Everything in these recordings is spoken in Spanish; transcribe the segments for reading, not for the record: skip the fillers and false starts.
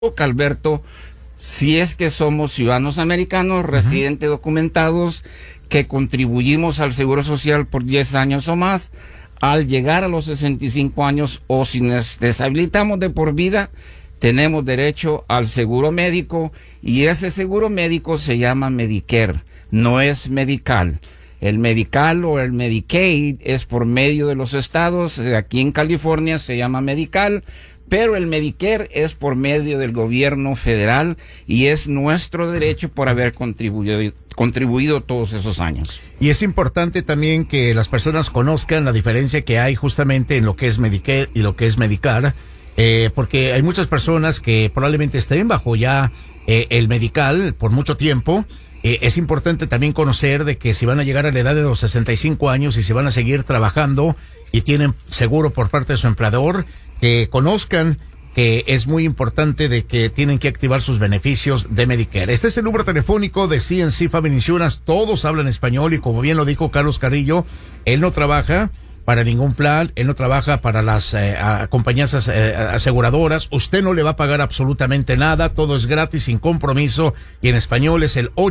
Alberto, si es que somos ciudadanos americanos, residentes documentados, que contribuimos al Seguro Social por 10 años o más, al llegar a los 65 años o si nos deshabilitamos de por vida, tenemos derecho al seguro médico, y ese seguro médico se llama Medicare, no es Medical. El Medical o el Medicaid es por medio de los estados. Aquí en California se llama Medical, pero el Medicare es por medio del gobierno federal y es nuestro derecho por haber contribuido todos esos años. Y es importante también que las personas conozcan la diferencia que hay justamente en lo que es Medicare y lo que es Medical, porque hay muchas personas que probablemente estén bajo ya el Medical por mucho tiempo. Es importante también conocer de que si van a llegar a la edad de los 65 años y si van a seguir trabajando y tienen seguro por parte de su empleador, que conozcan que es muy importante de que tienen que activar sus beneficios de Medicare. Este es el número telefónico de CNC Family Insurance. Todos hablan español y como bien lo dijo Carlos Carrillo, él no trabaja para ningún plan, él no trabaja para las compañías aseguradoras. Usted no le va a pagar absolutamente nada, todo es gratis, sin compromiso, y en español es el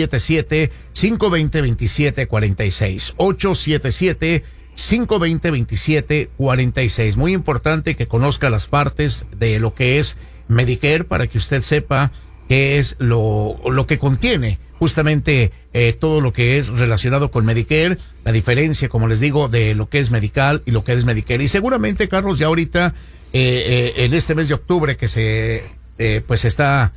877-520-2746. 877-520-2746. Muy importante que conozca las partes de lo que es Medicare para que usted sepa qué es lo que contiene justamente todo lo que es relacionado con Medicare, la diferencia, como les digo, de lo que es Medical y lo que es Medicare. Y seguramente, Carlos, ya ahorita, en este mes de octubre que se pues está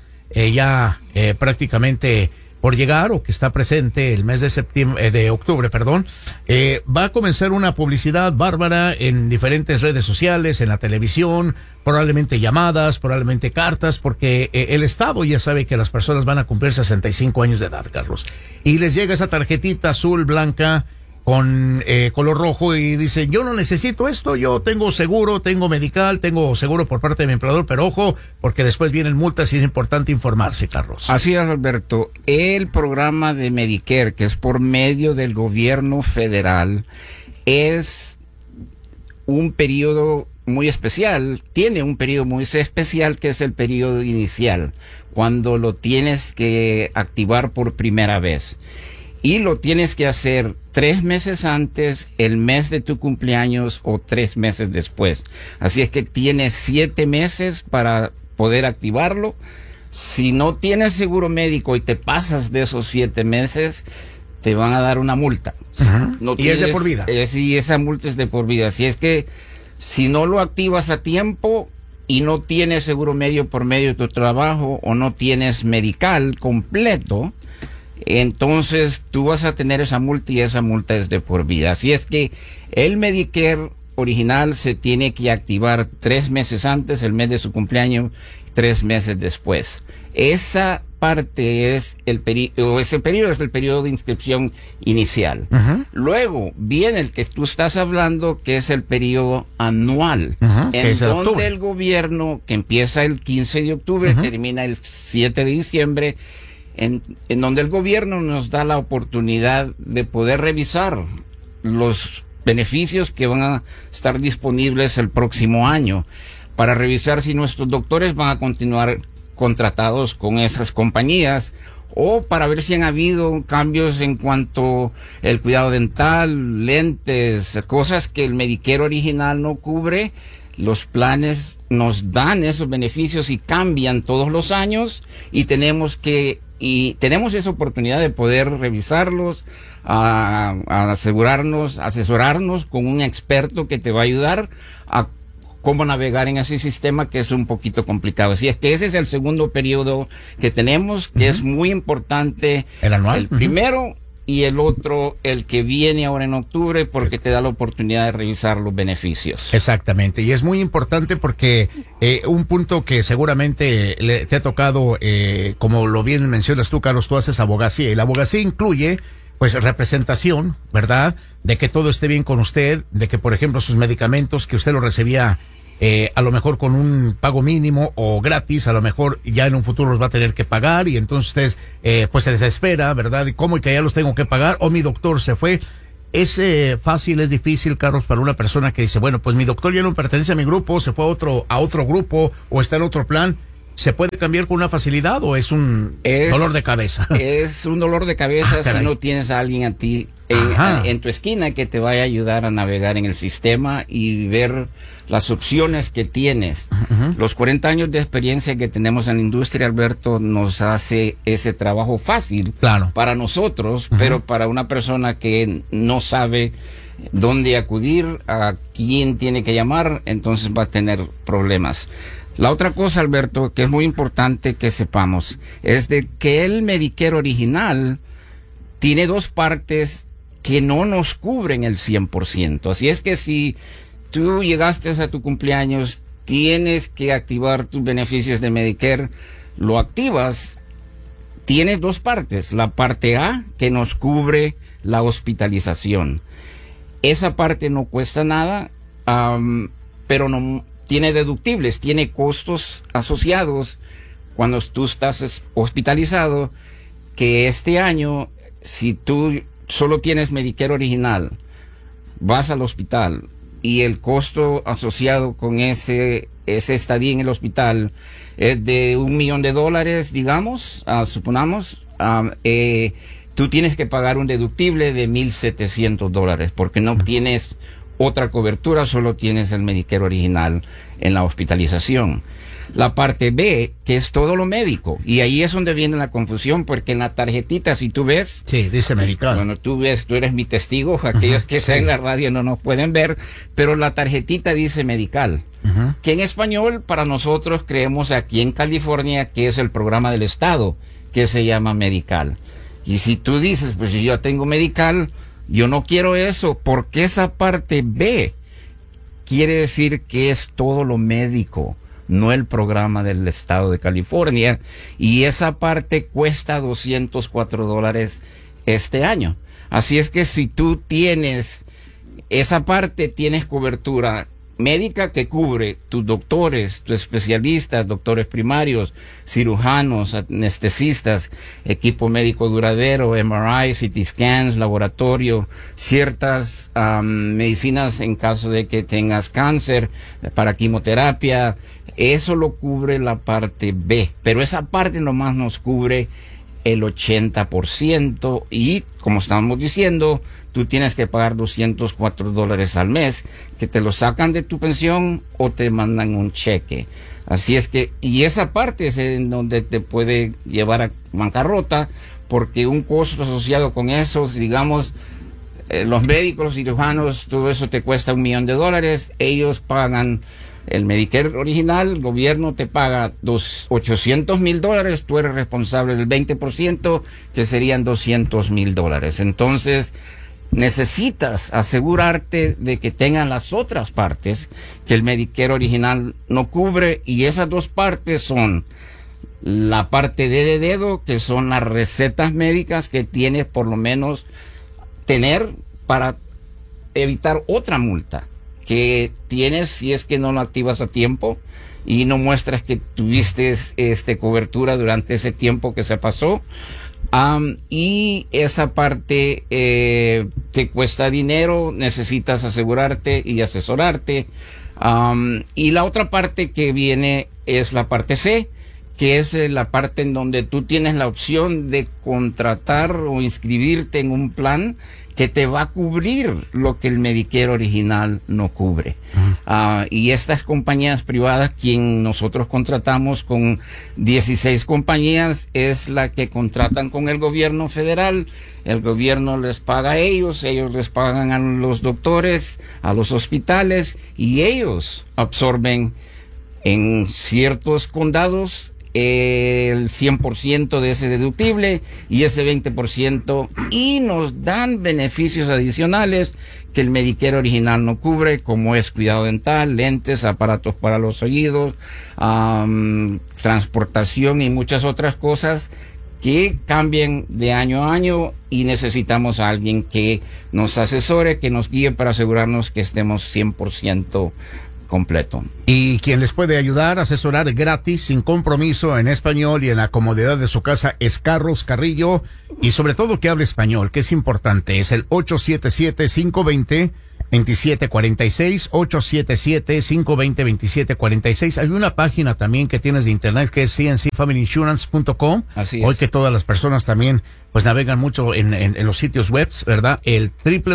prácticamente por llegar, o que está presente el mes de octubre, va a comenzar una publicidad bárbara en diferentes redes sociales, en la televisión, probablemente llamadas, probablemente cartas, porque el Estado ya sabe que las personas van a cumplir 65 años de edad, Carlos. Y les llega esa tarjetita azul, blanca, con color rojo, y dicen, yo no necesito esto, yo tengo seguro, tengo Medical, tengo seguro por parte de mi empleador, pero ojo, porque después vienen multas y es importante informarse, Carlos. Así es, Alberto. El programa de Medicare, que es por medio del gobierno federal, es un periodo muy especial, tiene un periodo muy especial que es el periodo inicial, cuando lo tienes que activar por primera vez. Y lo tienes que hacer 3 meses antes, el mes de tu cumpleaños o 3 meses después. Así es que tienes 7 meses para poder activarlo. Si no tienes seguro médico y te pasas de esos 7 meses, te van a dar una multa. No tienes, y es de por vida. Sí, esa multa es de por vida. Así es que si no lo activas a tiempo y no tienes seguro médico por medio de tu trabajo o no tienes Medical completo, entonces tú vas a tener esa multa y esa multa es de por vida. Así es que el Medicare original se tiene que activar 3 meses antes, el mes de su cumpleaños, 3 meses después. Esa parte es ese periodo es el periodo de inscripción inicial. Luego viene el que tú estás hablando, que es el periodo anual, en donde el gobierno, que empieza el 15 de octubre, termina el 7 de diciembre, en donde el gobierno nos da la oportunidad de poder revisar los beneficios que van a estar disponibles el próximo año, para revisar si nuestros doctores van a continuar contratados con esas compañías, o para ver si han habido cambios en cuanto al cuidado dental, lentes, cosas que el Medicare original no cubre. Los planes nos dan esos beneficios y cambian todos los años, y tenemos esa oportunidad de poder revisarlos, a asesorarnos con un experto que te va a ayudar a cómo navegar en ese sistema, que es un poquito complicado. Así es que ese es el segundo periodo que tenemos, que es muy importante. El anual. El primero y el otro, el que viene ahora en octubre, porque te da la oportunidad de revisar los beneficios. Exactamente, y es muy importante porque un punto que seguramente te ha tocado, como lo bien mencionas tú, Carlos, tú haces abogacía, y la abogacía incluye pues representación, ¿verdad? De que todo esté bien con usted, de que, por ejemplo, sus medicamentos, que usted los recibía a lo mejor con un pago mínimo o gratis, a lo mejor ya en un futuro los va a tener que pagar, y entonces usted pues se desespera, ¿verdad? ¿Y cómo? ¿Y que ya los tengo que pagar? O mi doctor se fue. ¿Es fácil, es difícil, Carlos, para una persona que dice, bueno, pues mi doctor ya no pertenece a mi grupo, se fue a otro grupo o está en otro plan? ¿Se puede cambiar con una facilidad o es un dolor de cabeza? Es un dolor de cabeza si no tienes a alguien a ti en tu esquina que te vaya a ayudar a navegar en el sistema y ver las opciones que tienes. Los 40 años de experiencia que tenemos en la industria, Alberto, nos hace ese trabajo fácil para nosotros, pero para una persona que no sabe dónde acudir, a quién tiene que llamar, entonces va a tener problemas. La otra cosa, Alberto, que es muy importante que sepamos, es de que el Medicare original tiene dos partes que no nos cubren el 100%. Así es que si tú llegaste a tu cumpleaños, tienes que activar tus beneficios de Medicare, lo activas, tienes dos partes. La parte A, que nos cubre la hospitalización. Esa parte no cuesta nada, pero no tiene deductibles, tiene costos asociados cuando tú estás hospitalizado, que este año, si tú solo tienes Medicare original, vas al hospital y el costo asociado con ese estadía en el hospital es de $1 millón, digamos, suponamos, tú tienes que pagar un deductible de $1,700 porque no tienes otra cobertura, solo tienes el Medicare original en la hospitalización. La parte B, que es todo lo médico, y ahí es donde viene la confusión, porque en la tarjetita, si tú ves... Sí, dice medical. Bueno, tú ves, tú eres mi testigo, aquellos que están en la radio no nos pueden ver, pero la tarjetita dice medical, que en español para nosotros creemos aquí en California que es el programa del Estado, que se llama medical. Y si tú dices, pues si yo tengo medical, yo no quiero eso, porque esa parte B quiere decir que es todo lo médico, no el programa del Estado de California, y esa parte cuesta $204 este año. Así es que si tú tienes esa parte, tienes cobertura médica que cubre tus doctores, tus especialistas, doctores primarios, cirujanos, anestesistas, equipo médico duradero, MRI, CT scans, laboratorio, ciertas medicinas en caso de que tengas cáncer, para quimioterapia. Eso lo cubre la parte B, pero esa parte nomás nos cubre el 80%, y como estábamos diciendo, tú tienes que pagar $204 al mes, que te lo sacan de tu pensión o te mandan un cheque. Así es que, y esa parte es en donde te puede llevar a bancarrota, porque un costo asociado con eso, digamos, los médicos, los cirujanos, todo eso te cuesta $1 millón, ellos pagan el Medicare original, el gobierno te paga $800,000, tú eres responsable del 20%, que serían $200,000. Entonces, necesitas asegurarte de que tengan las otras partes que el Medicare original no cubre, y esas dos partes son la parte D de dedo, que son las recetas médicas que tienes por lo menos tener para evitar otra multa que tienes si es que no lo activas a tiempo y no muestras que tuviste cobertura durante ese tiempo que se pasó. Y esa parte te cuesta dinero, necesitas asegurarte y asesorarte. Y la otra parte que viene es la parte C, que es la parte en donde tú tienes la opción de contratar o inscribirte en un plan que te va a cubrir lo que el Medicare original no cubre. Y estas compañías privadas, quien nosotros contratamos con 16 compañías, es la que contratan con el gobierno federal. El gobierno les paga a ellos les pagan a los doctores, a los hospitales, y ellos absorben en ciertos condados el 100% de ese deductible y ese 20%, y nos dan beneficios adicionales que el Medicare original no cubre, como es cuidado dental, lentes, aparatos para los oídos, transportación y muchas otras cosas que cambian de año a año, y necesitamos a alguien que nos asesore, que nos guíe para asegurarnos que estemos 100% completo. Y quien les puede ayudar, asesorar gratis, sin compromiso, en español y en la comodidad de su casa, es Carlos Carrillo, y sobre todo que hable español, que es importante. Es el 877-520 2746, 877-520-2746. Hay una página también que tienes de internet que es cncfamilyinsurance.com. Así es. Hoy que todas las personas también pues navegan mucho en los sitios web, ¿verdad? El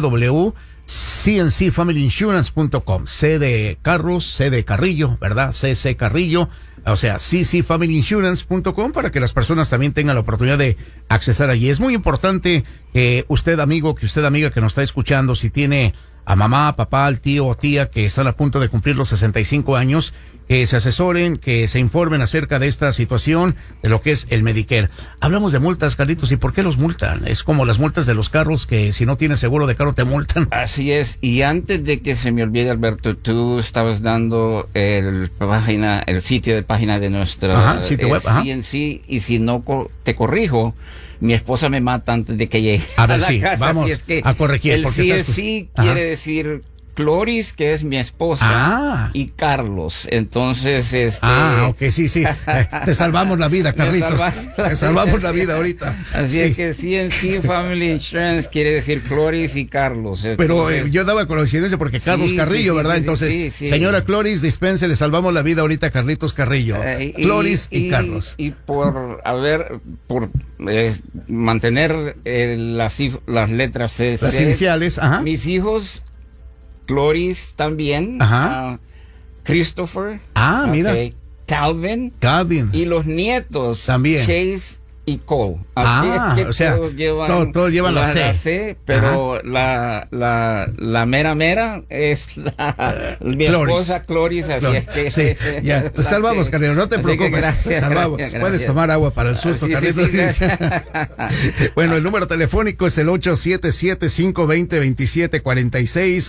www.cncfamilyinsurance.com. C de Carlos, C de Carrillo, ¿verdad? CC Carrillo. O sea, cccfamilyinsurance.com, para que las personas también tengan la oportunidad de accesar allí. Es muy importante que usted, amigo, que usted, amiga, que nos está escuchando, si tiene a mamá, papá, al tío o tía que están a punto de cumplir los 65 años, que se asesoren, que se informen acerca de esta situación, de lo que es el Medicare. Hablamos de multas, Carlitos, ¿y por qué los multan? Es como las multas de los carros, que si no tienes seguro de carro te multan. Así es, y antes de que se me olvide, Alberto, tú estabas dando el sitio de página de nuestra sitio web, CNC, y si no te corrijo, mi esposa me mata antes de que llegue a ver, la casa. vamos así es que a corregir. El porque CNC quiere decir Cloris, que es mi esposa, y Carlos. Entonces, ok, sí. Te salvamos la vida, Carlitos. Te salvamos la vida ahorita. Así es que CNC Family Insurance quiere decir Cloris y Carlos. Pero yo daba coincidencia porque Carlos Carrillo, ¿verdad? Entonces, señora Cloris, dispense, le salvamos la vida ahorita a Carlitos Carrillo. Cloris y Carlos. Y por mantener las letras las iniciales, mis hijos, Cloris también, Christopher, mira, Calvin, y los nietos también, Chase y Cole. Así es que o sea, todos llevan la C, pero la mera es mi esposa Cloris, así es que ya, te salvamos, Carrillo, no te preocupes, te salvamos. Puedes tomar agua para el susto, Carrillo. Bueno, el número telefónico es el 877-520-2746,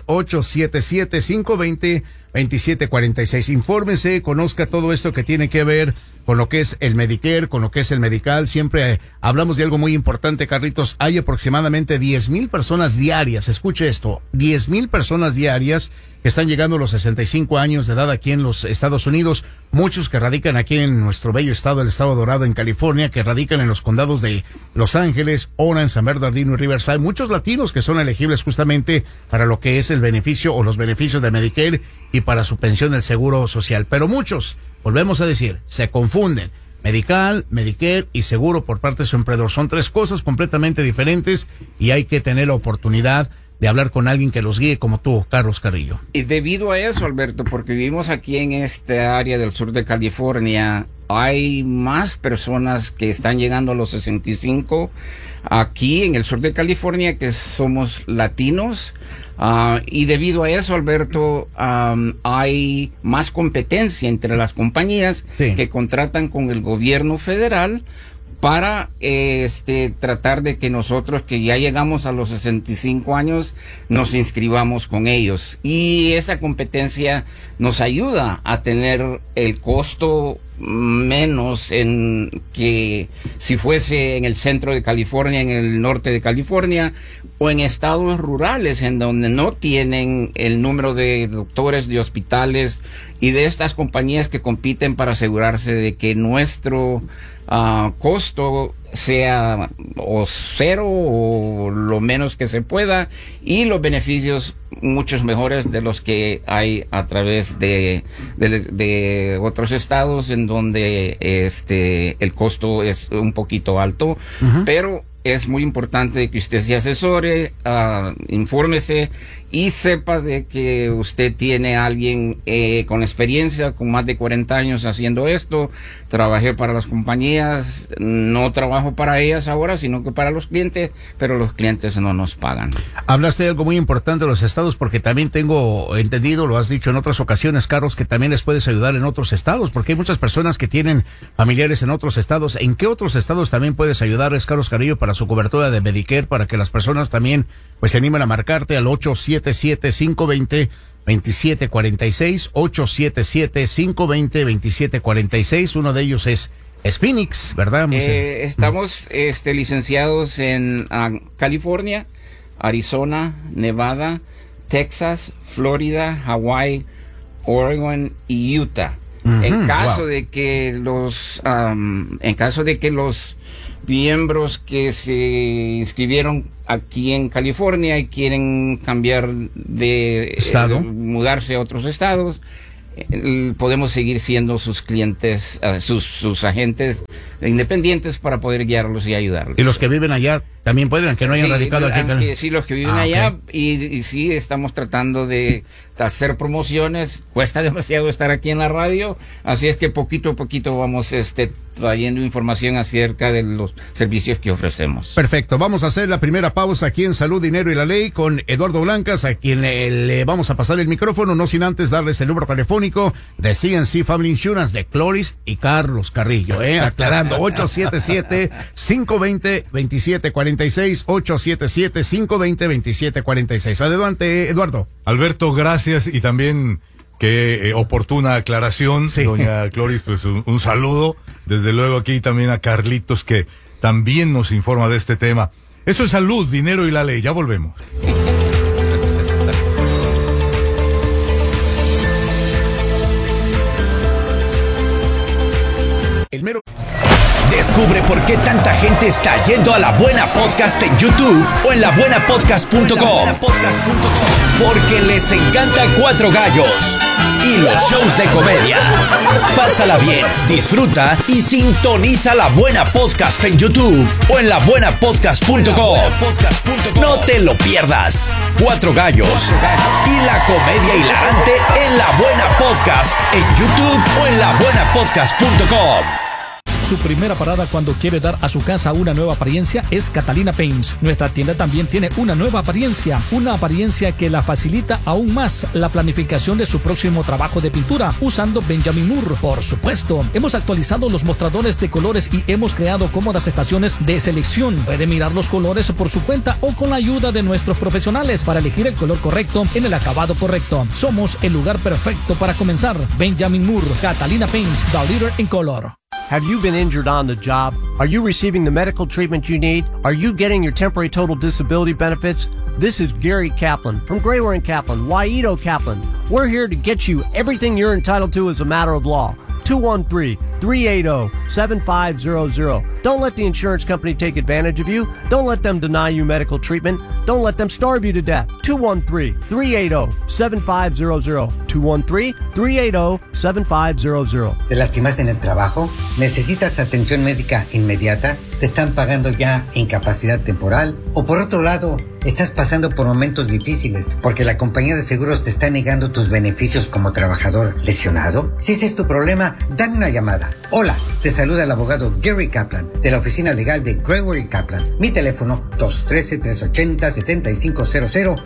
877-520-2746. Infórmese, conozca todo esto que tiene que ver con lo que es el Medicare, con lo que es el Medical. Siempre hablamos de algo muy importante, Carlitos. Hay aproximadamente 10,000 personas diarias, escuche esto, 10,000 personas diarias que están llegando a los 65 años de edad aquí en los Estados Unidos, muchos que radican aquí en nuestro bello estado, el estado dorado en California, que radican en los condados de Los Ángeles, Orange, San Bernardino y Riverside, muchos latinos que son elegibles justamente para lo que es el beneficio o los beneficios de Medicare y para su pensión del Seguro Social, pero muchos, volvemos a decir, se confunden. Medical, Medicare y seguro por parte de su empleador. Son tres cosas completamente diferentes y hay que tener la oportunidad de hablar con alguien que los guíe como tú, Carlos Carrillo. Y debido a eso, Alberto, porque vivimos aquí en esta área del sur de California, hay más personas que están llegando a los 65 aquí en el sur de California que somos latinos. Y debido a eso, Alberto, hay más competencia entre las compañías que contratan con el gobierno federal para tratar de que nosotros que ya llegamos a los 65 años nos inscribamos con ellos. Y esa competencia nos ayuda a tener el costo menos en que si fuese en el centro de California, en el norte de California o en estados rurales en donde no tienen el número de doctores, de hospitales y de estas compañías que compiten para asegurarse de que nuestro costo sea o cero o lo menos que se pueda y los beneficios muchos mejores de los que hay a través de otros estados en donde el costo es un poquito alto, pero es muy importante que usted se asesore, infórmese y sepa de que usted tiene a alguien con experiencia, con más de 40 años haciendo esto. Trabajé para las compañías, no trabajo para ellas ahora, sino que para los clientes, pero los clientes no nos pagan. Hablaste de algo muy importante de los estados, porque también tengo entendido, lo has dicho en otras ocasiones, Carlos, que también les puedes ayudar en otros estados, porque hay muchas personas que tienen familiares en otros estados. ¿En qué otros estados también puedes ayudarles, Carlos Carrillo, para su cobertura de Medicare, para que las personas también pues se animen a marcarte al 877-520-2746, 877-520-2746? Uno de ellos es Phoenix, ¿verdad? Estamos licenciados en California, Arizona, Nevada, Texas, Florida, Hawaii, Oregon y Utah. En caso de que los miembros que se inscribieron aquí en California y quieren cambiar de estado, mudarse a otros estados, podemos seguir siendo sus clientes, sus agentes independientes para poder guiarlos y ayudarlos. ¿Y los que viven allá también pueden, aunque no hayan radicado aquí? Sí, los que viven allá, y sí, estamos tratando de hacer promociones. Cuesta demasiado estar aquí en la radio, así es que poquito a poquito vamos trayendo información acerca de los servicios que ofrecemos. Perfecto, vamos a hacer la primera pausa aquí en Salud, Dinero y la Ley con Eduardo Blancas, a quien le vamos a pasar el micrófono, no sin antes darles el número telefónico de CNC Family Insurance de Cloris y Carlos Carrillo, aclarando, 877-520-2746, 877-520-2746. Adelante, Eduardo. Alberto, gracias, y también qué oportuna aclaración, sí. Doña Cloris, pues un saludo, desde luego aquí también a Carlitos, que también nos informa de este tema. Esto es Salud, Dinero y la Ley, ya volvemos. Descubre por qué tanta gente está yendo a La Buena Podcast en YouTube o en labuenapodcast.com. Porque les encanta Cuatro Gallos y los shows de comedia. Pásala bien, disfruta y sintoniza La Buena Podcast en YouTube o en labuenapodcast.com. No te lo pierdas. Cuatro Gallos y la comedia hilarante en La Buena Podcast en YouTube o en labuenapodcast.com. Su primera parada cuando quiere dar a su casa una nueva apariencia es Catalina Paints. Nuestra tienda también tiene una nueva apariencia que la facilita aún más la planificación de su próximo trabajo de pintura usando Benjamin Moore. Por supuesto, hemos actualizado los mostradores de colores y hemos creado cómodas estaciones de selección. Puede mirar los colores por su cuenta o con la ayuda de nuestros profesionales para elegir el color correcto en el acabado correcto. Somos el lugar perfecto para comenzar. Benjamin Moore, Catalina Paints, the leader in color. Have you been injured on the job? Are you receiving the medical treatment you need? Are you getting your temporary total disability benefits? This is Gary Kaplan from Grayware & Kaplan, Waito Kaplan. We're here to get you everything you're entitled to as a matter of law. 213-380-7500. Don't let the insurance company take advantage of you. Don't let them deny you medical treatment. Don't let them starve you to death. 213-380-7500. 213-380-7500. ¿Te lastimaste en el trabajo? ¿Necesitas atención médica inmediata? ¿Te están pagando ya incapacidad temporal? O por otro lado, estás pasando por momentos difíciles porque la compañía de seguros te está negando tus beneficios como trabajador lesionado. Si ese es tu problema, dame una llamada. Hola, te saluda el abogado Gary Kaplan de la oficina legal de Grayware & Kaplan. Mi teléfono 213-380-7500,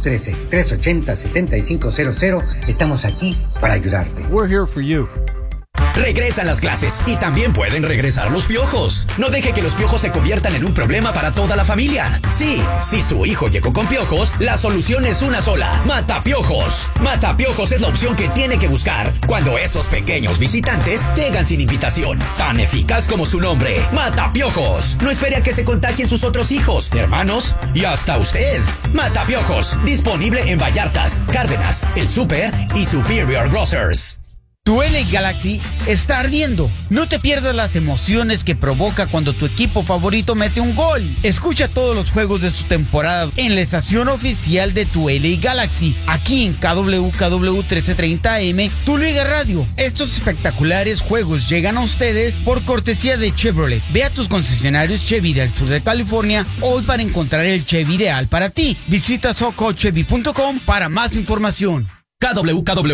213-380-7500. Estamos aquí para ayudarte. We're here for you. Regresan las clases y también pueden regresar los piojos. No deje que los piojos se conviertan en un problema para toda la familia. Sí, si su hijo llegó con piojos, la solución es una sola: Matapiojos. Matapiojos es la opción que tiene que buscar cuando esos pequeños visitantes llegan sin invitación. Tan eficaz como su nombre, Matapiojos. No espere a que se contagien sus otros hijos, hermanos y hasta usted. Matapiojos, disponible en Vallartas, Cárdenas, El Super y Superior Grocers. Tu LA Galaxy está ardiendo. No te pierdas las emociones que provoca cuando tu equipo favorito mete un gol. Escucha todos los juegos de su temporada en la estación oficial de tu LA Galaxy, aquí en KWKW 1330 AM, tu Liga Radio. Estos espectaculares juegos llegan a ustedes por cortesía de Chevrolet. Ve a tus concesionarios Chevy del sur de California hoy para encontrar el Chevy ideal para ti. Visita socochevy.com para más información. KWKW